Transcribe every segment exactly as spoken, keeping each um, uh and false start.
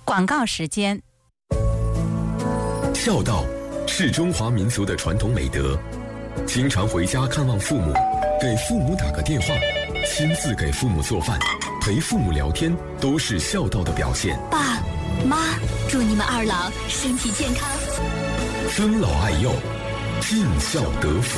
广告时间。 孝道是中华民族的传统美德，经常回家看望父母，给父母打个电话，亲自给父母做饭，陪父母聊天，都是孝道的表现。 爸妈，祝你们二老身体健康， 尊老爱幼，尽孝得福。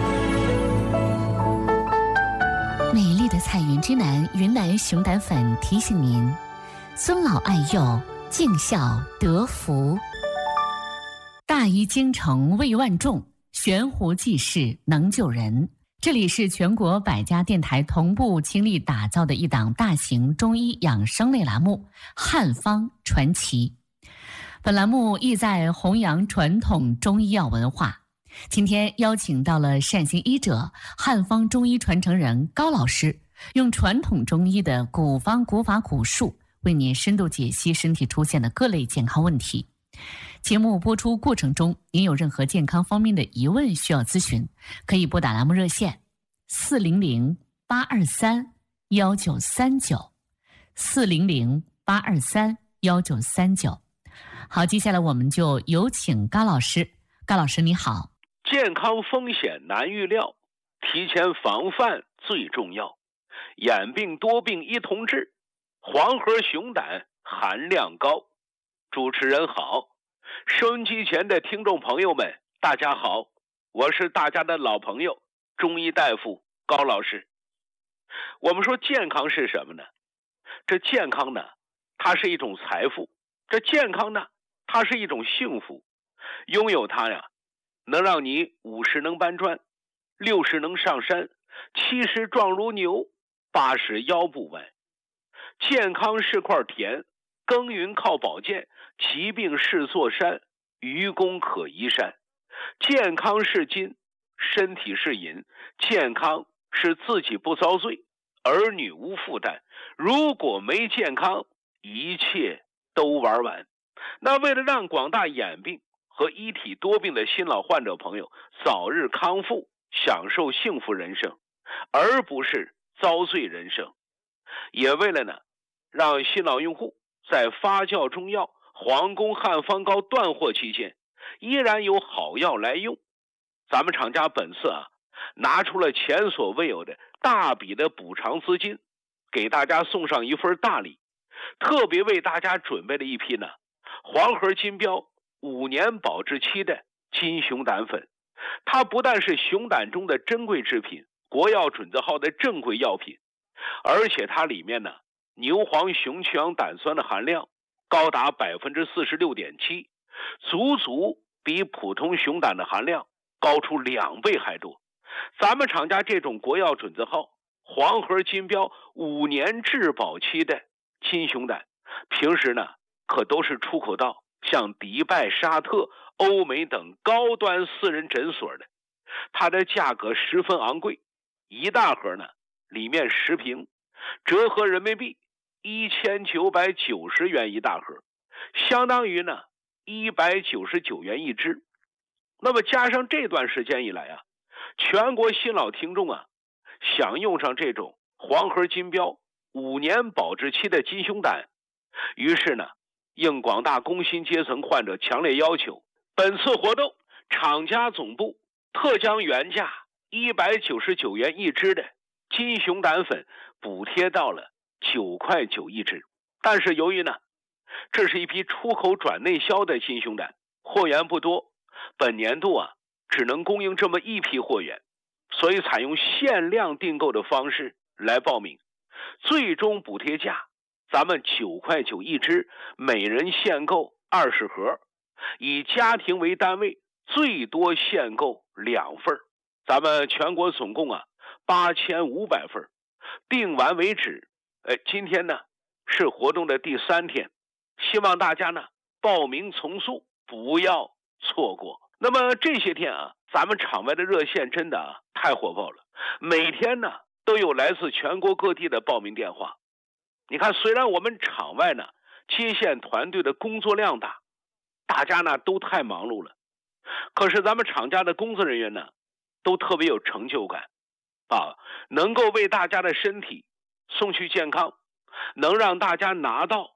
美丽的彩云之南云南熊胆粉提醒您：尊老爱幼，敬孝得福。大医精诚为万众，悬壶济世能救人。这里是全国百家电台同步倾力打造的一档大型中医养生类栏目《汉方传奇》。本栏目意在弘扬传统中医药文化。今天邀请到了善心医者、汉方中医传承人高老师，用传统中医的古方古法古术，为您深度解析身体出现的各类健康问题。节目播出过程中，您有任何健康方面的疑问需要咨询，可以拨打栏目热线四零零八二三幺九三九四零零八二三幺九三九。好，接下来我们就有请高老师。高老师你好。 健康风险难预料，提前防范最重要。眼病多病一同治，黄河熊胆含量高。主持人好，收音机前的听众朋友们大家好，我是大家的老朋友中医大夫高老师。我们说健康是什么呢？这健康呢，它是一种财富，这健康呢，它是一种幸福。拥有它呀，能让你五十能搬砖，六十能上山，七十壮如牛，八十腰不弯。健康是块田，耕耘靠宝剑，疾病是座山，愚公可移山。健康是金，身体是银。健康是自己不遭罪，儿女无负担。如果没健康，一切都玩完。那为了让广大眼病和一体多病的新老患者朋友早日康复，享受幸福人生，而不是遭罪人生，也为了呢，让新老用户在发酵中药皇宫汉方膏断货期间依然有好药来用，咱们厂家本次啊拿出了前所未有的大笔的补偿资金，给大家送上一份大礼，特别为大家准备了一批呢黄河金标五年保质期的金熊胆粉。它不但是熊胆中的珍贵制品，国药准字号的正规药品，而且它里面呢牛黄熊去氧胆酸的含量高达 百分之四十六点七， 足足比普通熊胆的含量高出两倍还多。咱们厂家这种国药准字号黄河金标五年质保期的金熊胆，平时呢可都是出口到像迪拜、沙特、欧美等高端私人诊所的，它的价格十分昂贵，一大盒呢里面十瓶，折合人民币一千九百九十元一大盒，相当于呢一百九十九元一支。那么加上这段时间以来啊，全国新老听众啊想用上这种黄河金标五年保质期的金熊胆，于是呢应广大工薪阶层患者强烈要求，本次活动厂家总部特将原价一百九十九元一支的金熊胆粉补贴到了九块九一支。但是由于呢这是一批出口转内销的金熊胆，货源不多，本年度啊只能供应这么一批货源，所以采用限量订购的方式来报名，最终补贴价咱们九块九一支，每人限购二十盒，以家庭为单位，最多限购两份。咱们全国总共啊八千五百份，订完为止。哎，今天呢是活动的第三天，希望大家呢报名从速，不要错过。那么这些天啊，咱们场外的热线真的啊太火爆了，每天呢都有来自全国各地的报名电话。你看，虽然我们场外呢接线团队的工作量大，大家呢都太忙碌了，可是咱们厂家的工作人员呢都特别有成就感啊，能够为大家的身体送去健康，能让大家拿到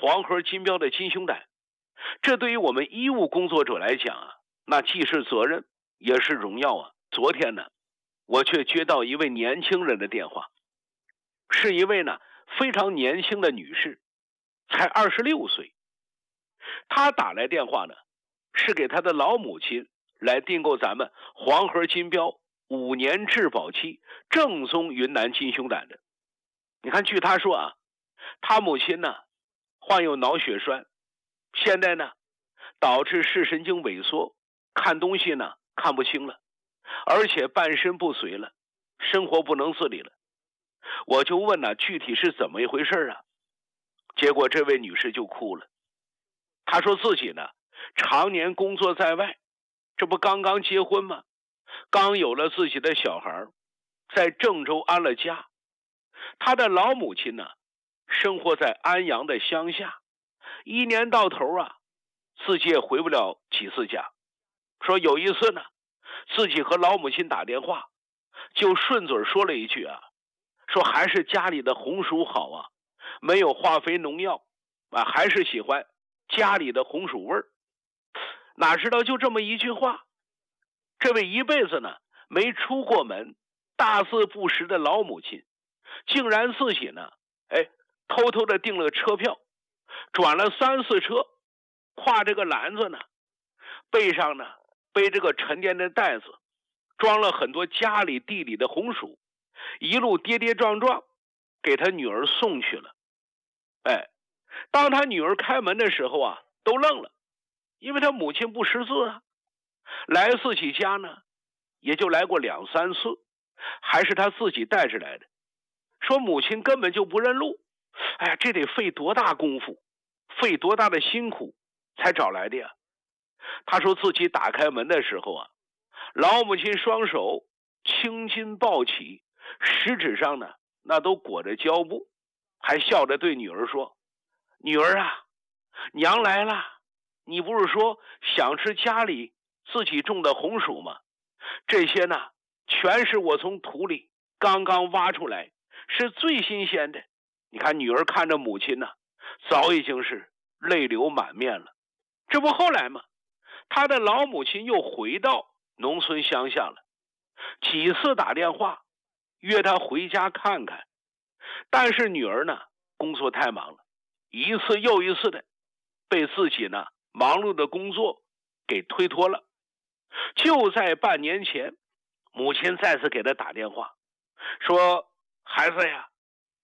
黄河金标的金胸胆，这对于我们医务工作者来讲啊，那既是责任也是荣耀啊。昨天呢，我却接到一位年轻人的电话，是一位呢非常年轻的女士，才二十六岁。她打来电话呢，是给她的老母亲来订购咱们黄河金标五年质保期正宗云南金胸胆的。你看，据她说啊，她母亲呢患有脑血栓，现在呢导致视神经萎缩，看东西呢看不清了，而且半身不遂了，生活不能自理了。我就问呢，具体是怎么一回事啊？结果这位女士就哭了。她说自己呢常年工作在外，这不刚刚结婚吗？刚有了自己的小孩，在郑州安了家。她的老母亲呢生活在安阳的乡下，一年到头啊自己也回不了几次家。说有一次呢，自己和老母亲打电话，就顺嘴说了一句啊，说还是家里的红薯好啊，没有化肥农药啊，还是喜欢家里的红薯味儿。哪知道就这么一句话，这位一辈子呢没出过门，大字不识的老母亲，竟然自己呢，哎，偷偷的订了个车票，转了三四车，挎这个篮子呢，背上呢背这个沉甸的袋子，装了很多家里地里的红薯，一路跌跌撞撞给他女儿送去了。哎，当他女儿开门的时候啊，都愣了，因为他母亲不识字啊。来自己家呢，也就来过两三次，还是他自己带着来的。说母亲根本就不认路，哎呀，这得费多大功夫，费多大的辛苦才找来的呀。他说自己打开门的时候啊，老母亲双手青筋暴起，食指上呢那都裹着胶布，还笑着对女儿说：女儿啊，娘来了，你不是说想吃家里自己种的红薯吗？这些呢全是我从土里刚刚挖出来，是最新鲜的。你看女儿看着母亲呢，早已经是泪流满面了。这不后来嘛，他的老母亲又回到农村乡下了，几次打电话约他回家看看，但是女儿呢工作太忙了，一次又一次的被自己呢忙碌的工作给推脱了。就在半年前，母亲再次给他打电话，说：孩子呀，